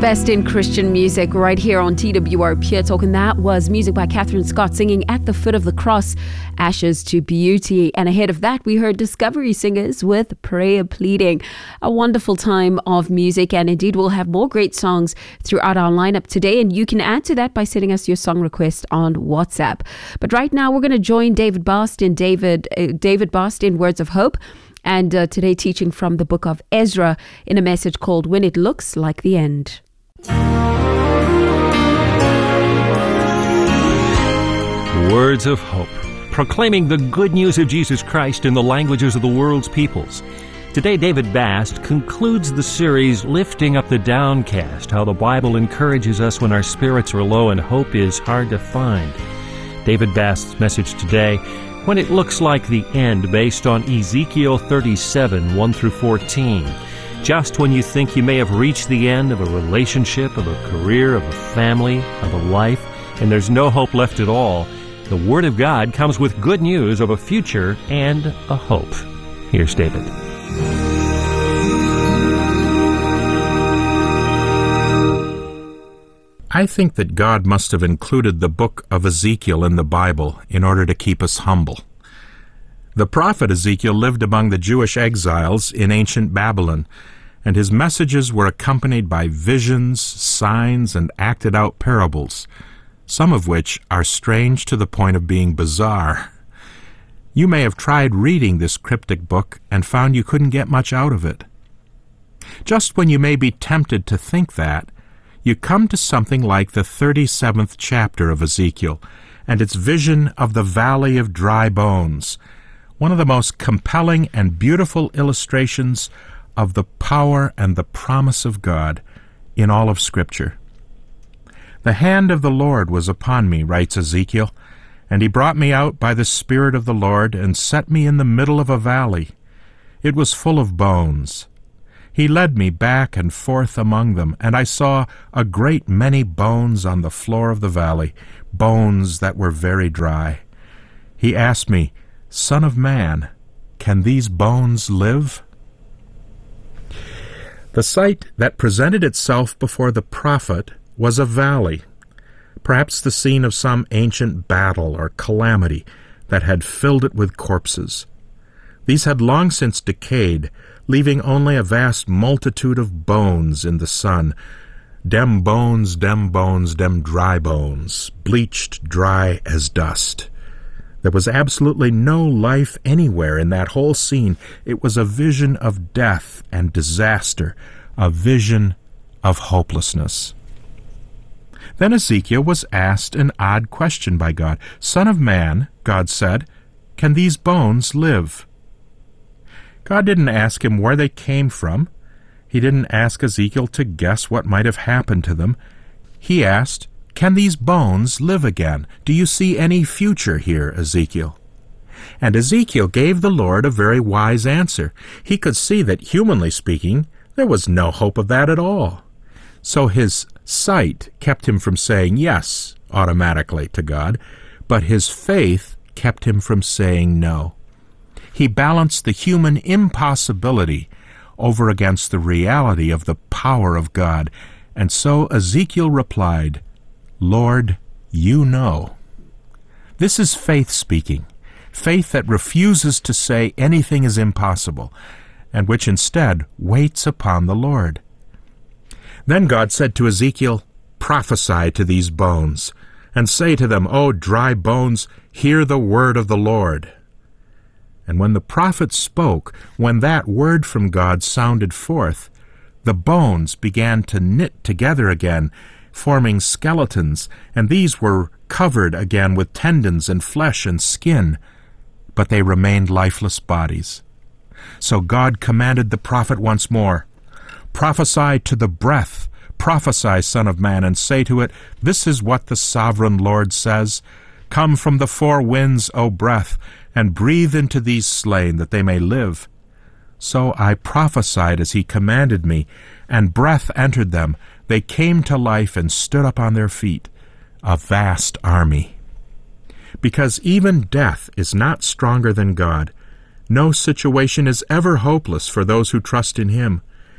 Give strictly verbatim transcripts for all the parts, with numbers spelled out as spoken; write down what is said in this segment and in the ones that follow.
best in Christian music right here on T W R Pure Talk, and that was music by Catherine Scott singing At the Foot of the Cross, Ashes to Beauty. And ahead of that, we heard Discovery Singers with Prayer Pleading. A wonderful time of music, and indeed we'll have more great songs throughout our lineup today, and you can add to that by sending us your song request on WhatsApp. But right now, we're going to join David Bast, David, uh, David Bast in Words of Hope. And uh, today teaching from the book of Ezra in a message called When It Looks Like the End. Words of Hope, proclaiming the good news of Jesus Christ in the languages of the world's peoples. Today, David Bast concludes the series Lifting Up the Downcast, how the Bible encourages us when our spirits are low and hope is hard to find. David Bast's message today, When It Looks Like the End, based on Ezekiel thirty-seven, one through fourteen. Just when you think you may have reached the end of a relationship, of a career, of a family, of a life, and there's no hope left at all, the Word of God comes with good news of a future and a hope. Here's David. I think that God must have included the book of Ezekiel in the Bible in order to keep us humble. The prophet Ezekiel lived among the Jewish exiles in ancient Babylon, and his messages were accompanied by visions, signs, and acted-out parables, some of which are strange to the point of being bizarre. You may have tried reading this cryptic book and found you couldn't get much out of it. Just when you may be tempted to think that, you come to something like the thirty-seventh chapter of Ezekiel and its vision of the Valley of Dry Bones, one of the most compelling and beautiful illustrations of the power and the promise of God in all of Scripture. The hand of the Lord was upon me, writes Ezekiel, and he brought me out by the Spirit of the Lord and set me in the middle of a valley. It was full of bones. He led me back and forth among them, and I saw a great many bones on the floor of the valley, bones that were very dry. He asked me, Son of man, can these bones live? The sight that presented itself before the prophet was a valley, perhaps the scene of some ancient battle or calamity that had filled it with corpses. These had long since decayed, leaving only a vast multitude of bones in the sun. Dem bones, dem bones, dem dry bones, bleached dry as dust. There was absolutely no life anywhere in that whole scene. It was a vision of death and disaster, a vision of hopelessness. Then Ezekiel was asked an odd question by God. Son of man, God said, can these bones live? God didn't ask him where they came from. He didn't ask Ezekiel to guess what might have happened to them. He asked, can these bones live again? Do you see any future here, Ezekiel? And Ezekiel gave the Lord a very wise answer. He could see that, humanly speaking, there was no hope of that at all. So his sight kept him from saying yes automatically to God, but his faith kept him from saying no. He balanced the human impossibility over against the reality of the power of God, and so Ezekiel replied, Lord, you know. This is faith speaking, faith that refuses to say anything is impossible, and which instead waits upon the Lord. Then God said to Ezekiel, prophesy to these bones, and say to them, O dry bones, hear the word of the Lord. And when the prophet spoke, when that word from God sounded forth, the bones began to knit together again, forming skeletons, and these were covered again with tendons and flesh and skin, but they remained lifeless bodies. So God commanded the prophet once more, prophesy to the breath, prophesy, Son of man, and say to it, this is what the sovereign Lord says, come from the four winds, O breath, and breathe into these slain, that they may live. So I prophesied as he commanded me, and breath entered them. They came to life and stood up on their feet, a vast army. Because even death is not stronger than God, no situation is ever hopeless for those who trust in him.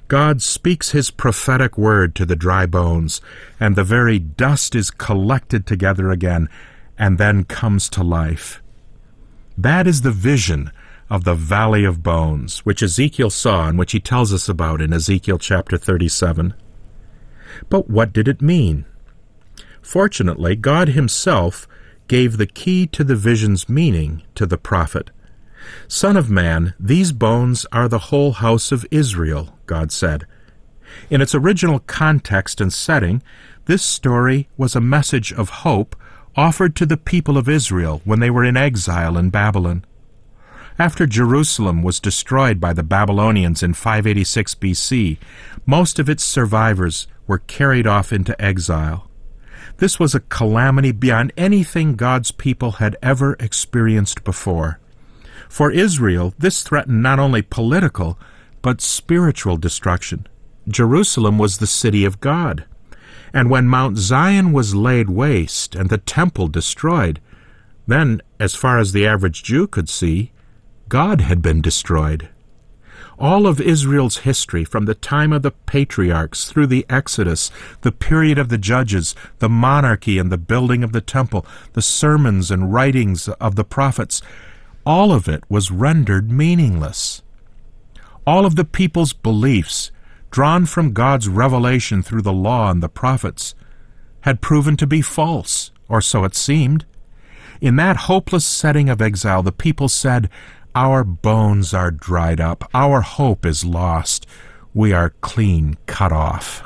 God speaks his prophetic word to the dry bones, and the very dust is collected together again, and then comes to life. That is the vision of the Valley of Bones, which Ezekiel saw and which he tells us about in Ezekiel chapter thirty-seven. But what did it mean? Fortunately, God himself gave the key to the vision's meaning to the prophet. "Son of man, these bones are the whole house of Israel," God said. In its original context and setting, this story was a message of hope offered to the people of Israel when they were in exile in Babylon. After Jerusalem was destroyed by the Babylonians in five eighty-six B C, most of its survivors were carried off into exile. This was a calamity beyond anything God's people had ever experienced before. For Israel, this threatened not only political, but spiritual destruction. Jerusalem was the city of God. And when Mount Zion was laid waste and the temple destroyed, then, as far as the average Jew could see, God had been destroyed. All of Israel's history, from the time of the patriarchs through the Exodus, the period of the judges, the monarchy and the building of the temple, the sermons and writings of the prophets, all of it was rendered meaningless. All of the people's beliefs, drawn from God's revelation through the law and the prophets, had proven to be false, or so it seemed. In that hopeless setting of exile, the people said, "Our bones are dried up. Our hope is lost. We are clean cut off."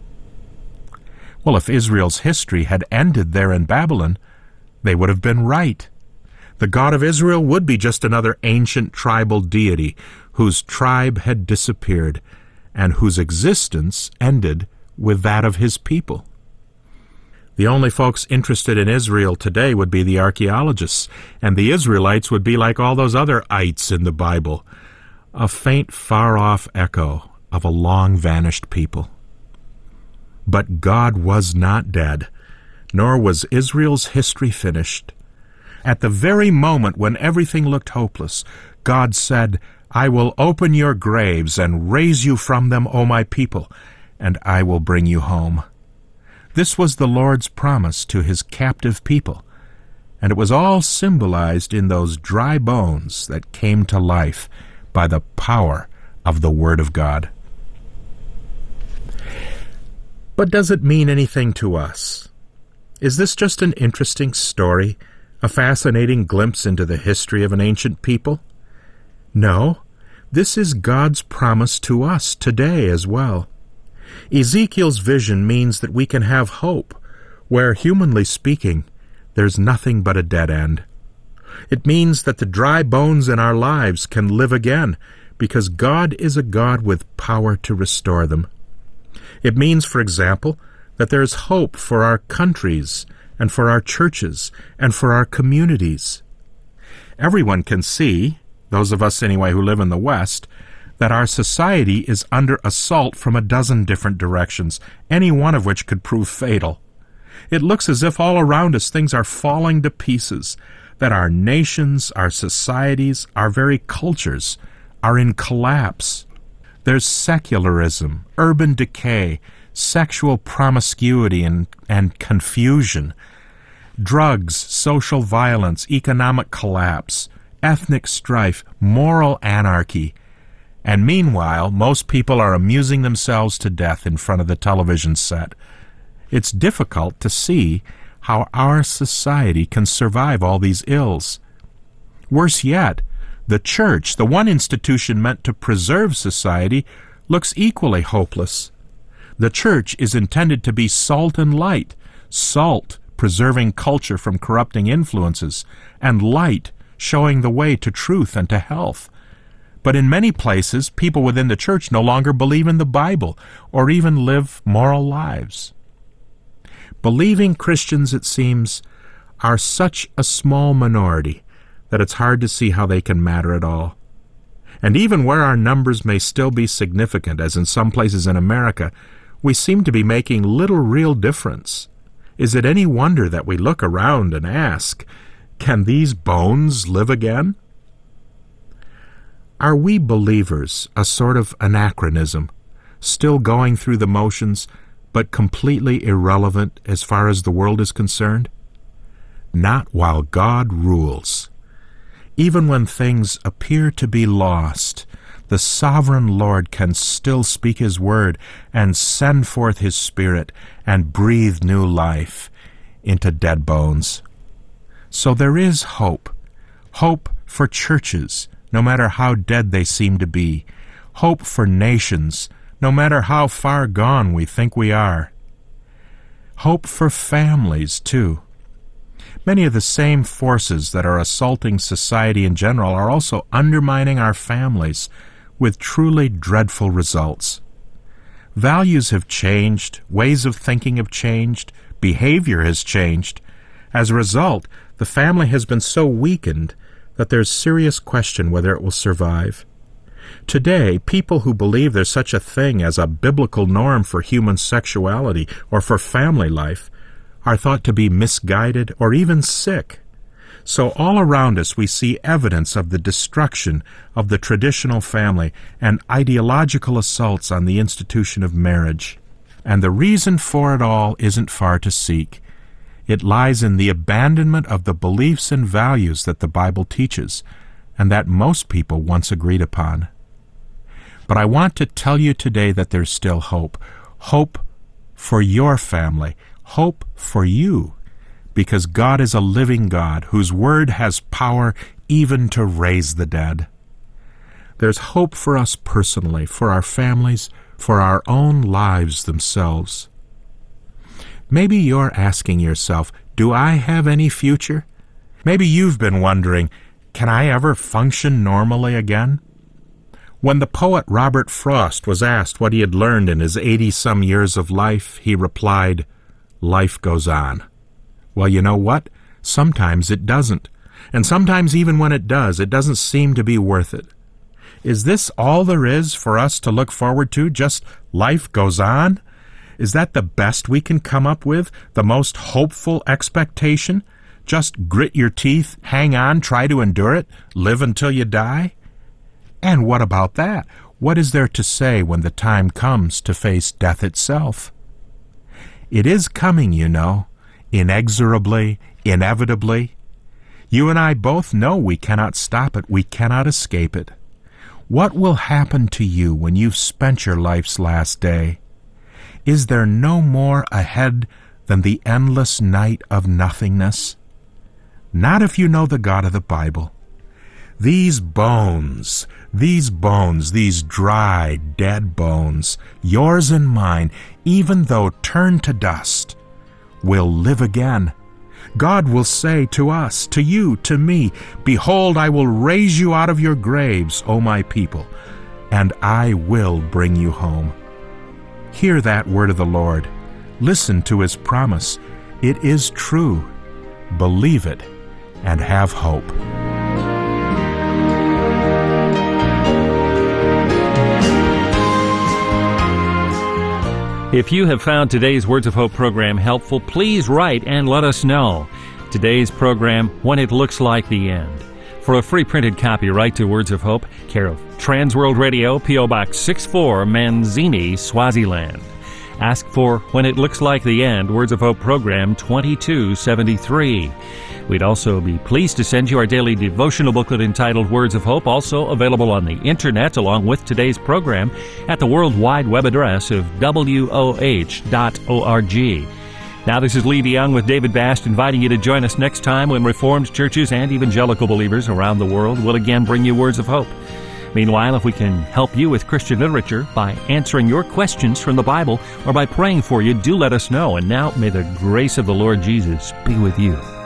Well, if Israel's history had ended there in Babylon, they would have been right. The God of Israel would be just another ancient tribal deity whose tribe had disappeared and whose existence ended with that of his people. The only folks interested in Israel today would be the archaeologists, and the Israelites would be like all those other ites in the Bible, a faint, far-off echo of a long-vanished people. But God was not dead, nor was Israel's history finished. At the very moment when everything looked hopeless, God said, "I will open your graves and raise you from them, O my people, and I will bring you home." This was the Lord's promise to his captive people, and it was all symbolized in those dry bones that came to life by the power of the Word of God. But does it mean anything to us? Is this just an interesting story, a fascinating glimpse into the history of an ancient people? No, this is God's promise to us today as well. Ezekiel's vision means that we can have hope, where, humanly speaking, there's nothing but a dead end. It means that the dry bones in our lives can live again, because God is a God with power to restore them. It means, for example, that there's hope for our countries, and for our churches, and for our communities. Everyone can see, those of us anyway who live in the West, that our society is under assault from a dozen different directions, any one of which could prove fatal. It looks as if all around us things are falling to pieces, that our nations, our societies, our very cultures are in collapse. There's secularism, urban decay, sexual promiscuity and, and confusion, drugs, social violence, economic collapse, ethnic strife, moral anarchy. And meanwhile, most people are amusing themselves to death in front of the television set. It's difficult to see how our society can survive all these ills. Worse yet, the church, the one institution meant to preserve society, looks equally hopeless. The church is intended to be salt and light, salt preserving culture from corrupting influences, and light showing the way to truth and to health. But in many places, people within the church no longer believe in the Bible or even live moral lives. Believing Christians, it seems, are such a small minority that it's hard to see how they can matter at all. And even where our numbers may still be significant, as in some places in America, we seem to be making little real difference. Is it any wonder that we look around and ask, can these bones live again? Are we believers a sort of anachronism, still going through the motions, but completely irrelevant as far as the world is concerned? Not while God rules. Even when things appear to be lost, the sovereign Lord can still speak His word and send forth His Spirit and breathe new life into dead bones. So there is hope. Hope for churches, no matter how dead they seem to be. Hope for nations, no matter how far gone we think we are. Hope for families, too. Many of the same forces that are assaulting society in general are also undermining our families with truly dreadful results. Values have changed, ways of thinking have changed, behavior has changed. As a result, the family has been so weakened that there's serious question whether it will survive. Today, people who believe there's such a thing as a biblical norm for human sexuality or for family life are thought to be misguided or even sick. So all around us we see evidence of the destruction of the traditional family and ideological assaults on the institution of marriage. And the reason for it all isn't far to seek. It lies in the abandonment of the beliefs and values that the Bible teaches, and that most people once agreed upon. But I want to tell you today that there's still hope. Hope for your family. Hope for you. Because God is a living God whose word has power even to raise the dead. There's hope for us personally, for our families, for our own lives themselves. Maybe you're asking yourself, do I have any future? Maybe you've been wondering, can I ever function normally again? When the poet Robert Frost was asked what he had learned in his eighty-some years of life, he replied, "Life goes on." Well, you know what? Sometimes it doesn't. And sometimes even when it does, it doesn't seem to be worth it. Is this all there is for us to look forward to? Just life goes on? Is that the best we can come up with? The most hopeful expectation? Just grit your teeth, hang on, try to endure it, live until you die? And what about that? What is there to say when the time comes to face death itself? It is coming, you know, inexorably, inevitably. You and I both know we cannot stop it, we cannot escape it. What will happen to you when you've spent your life's last day? Is there no more ahead than the endless night of nothingness? Not if you know the God of the Bible. These bones, these bones, these dry, dead bones, yours and mine, even though turned to dust, will live again. God will say to us, to you, to me, "Behold, I will raise you out of your graves, O my people, and I will bring you home." Hear that word of the Lord. Listen to His promise. It is true. Believe it and have hope. If you have found today's Words of Hope program helpful, please write and let us know. Today's program, When It Looks Like the End. For a free printed copy, write to Words of Hope, care of Transworld Radio, P O Box sixty-four, Manzini, Swaziland. Ask for When It Looks Like the End, Words of Hope program twenty-two seventy-three. We'd also be pleased to send you our daily devotional booklet entitled Words of Hope, also available on the Internet along with today's program at the World Wide Web address of W O H dot org. Now, this is Lee DeYoung with David Bast inviting you to join us next time when Reformed churches and evangelical believers around the world will again bring you Words of Hope. Meanwhile, if we can help you with Christian literature by answering your questions from the Bible or by praying for you, do let us know. And now, may the grace of the Lord Jesus be with you.